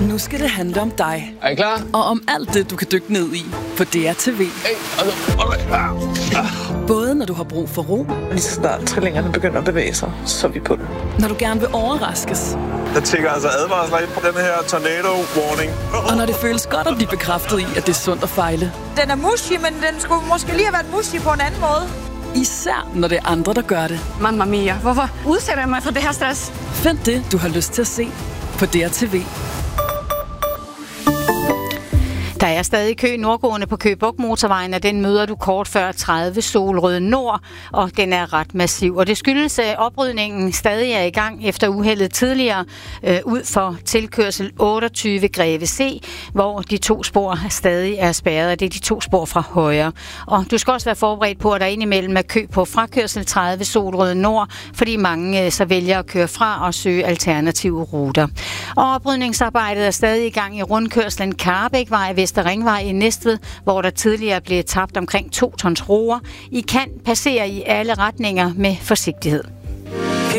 Nu skal det handle om dig. Er I klar? Og om alt det, du kan dykke ned i på DR.TV. Både når du har brug for ro. Lige så snart trillingerne begynder at bevæge sig, så er vi på den. Når du gerne vil overraskes. Der tænker altså advarsler ind på den her tornado warning. Og når det føles godt at blive bekræftet i, at det er sundt at fejle. Den er mushy, men den skulle måske lige have været mushy på en anden måde. Især når det er andre, der gør det. Mamma mia, hvorfor udsætter jeg mig for det her stress? Find det, du har lyst til at se på DR.TV. Der er stadig kø nordgående på Køge Bugt Motorvejen, og den møder du kort før 30 Solrød Nord, og den er ret massiv. Og det skyldes, at oprydningen stadig er i gang efter uheldet tidligere ud for tilkørsel 28 Greve C, hvor de 2 spor stadig er spærret. Det er de 2 spor fra højre. Og du skal også være forberedt på, at der indimellem er kø på frakørsel 30 Solrød Nord, fordi mange så vælger at køre fra og søge alternative ruter. Og oprydningsarbejdet er stadig i gang i rundkørslen Karrebækvej, Vester Ringvej i Næstved, hvor der tidligere blev tabt omkring 2 tons roer. I kan passere i alle retninger med forsigtighed.